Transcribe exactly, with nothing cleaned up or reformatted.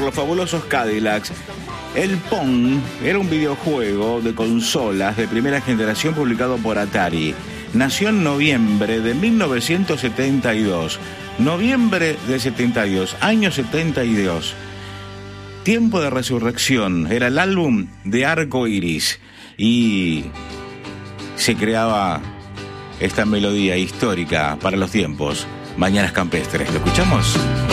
los fabulosos Cadillacs. El Pong era un videojuego de consolas de primera generación publicado por Atari. Nació en noviembre de mil novecientos setenta y dos. Noviembre de setenta y dos, año setenta y dos. Tiempo de Resurrección era el álbum de Arco Iris. Y se creaba esta melodía histórica para los tiempos. Mañanas Campestres. ¿Lo escuchamos?